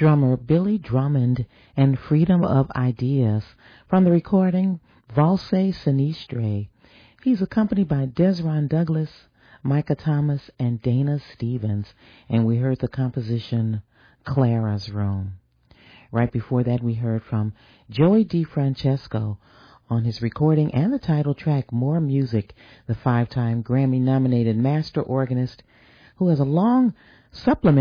drummer Billy Drummond and Freedom of Ideas from the recording Valse Sinistre. He's accompanied by Desron Douglas, Micah Thomas, and Dana Stevens, and we heard the composition Clara's Room. Right before that, we heard from Joey DeFrancesco on his recording and the title track More Music, the 5-time Grammy-nominated master organist who has a long supplement